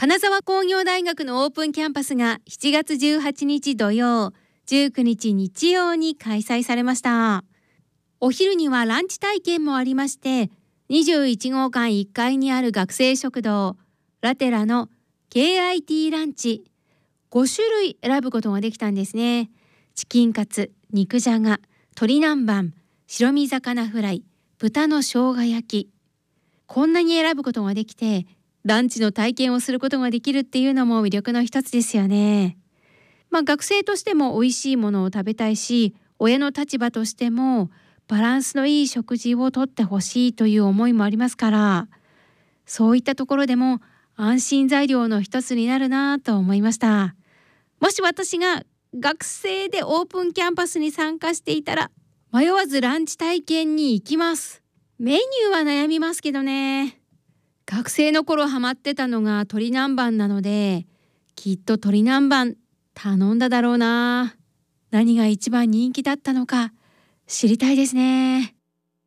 金沢工業大学のオープンキャンパスが7月18日土曜、19日日曜に開催されました。お昼にはランチ体験もありまして、21号館1階にある学生食堂ラテラの KIT ランチ5種類選ぶことができたんですね。チキンカツ、肉じゃが、鶏南蛮、白身魚フライ、豚の生姜焼き。こんなに選ぶことができて、ランチの体験をすることができるっていうのも魅力の一つですよね。学生としても美味しいものを食べたいし、親の立場としてもバランスのいい食事をとってほしいという思いもありますから、そういったところでも安心材料の一つになるなと思いました。もし私が学生でオープンキャンパスに参加していたら、迷わずランチ体験に行きます。メニューは悩みますけどね。学生の頃ハマってたのが鶏南蛮なので、きっと鶏南蛮頼んだだろうな。何が一番人気だったのか知りたいですね。